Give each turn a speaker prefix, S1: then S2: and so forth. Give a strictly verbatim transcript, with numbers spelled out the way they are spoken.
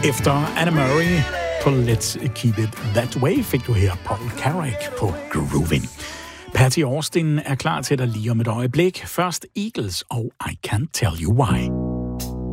S1: Efter Anna Murray på Let's Keep It That Way fik du her Paul Carrack på Groovin'. Patty Austin er klar til dig lige om et øjeblik. Først Eagles og I Can't Tell You Why.